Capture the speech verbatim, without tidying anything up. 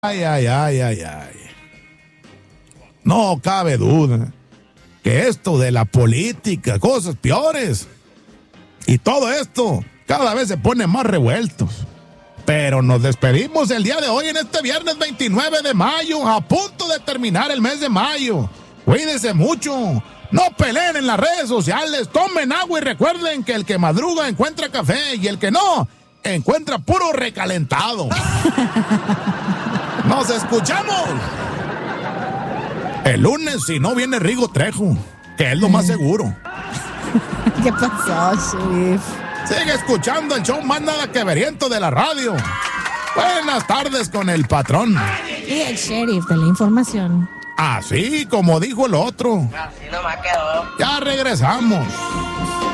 Ay, ay, ay, ay, ay. No cabe duda que esto de la política, cosas peores, y todo esto cada vez se pone más revueltos. Pero nos despedimos el día de hoy en este viernes veintinueve de mayo, a punto de terminar el mes de mayo. Cuídense mucho, no peleen en las redes sociales, tomen agua y recuerden que el que madruga encuentra café y el que no, encuentra puro recalentado. ¡Nos escuchamos! El lunes, si no viene Rigo Trejo, que es lo más seguro. ¿Qué pasó, Sheriff? Sigue escuchando el show más nada que veriento de la radio. Buenas tardes con el patrón. Y el Sheriff de la información. Así como dijo el otro. Así nomás quedó. Ya regresamos.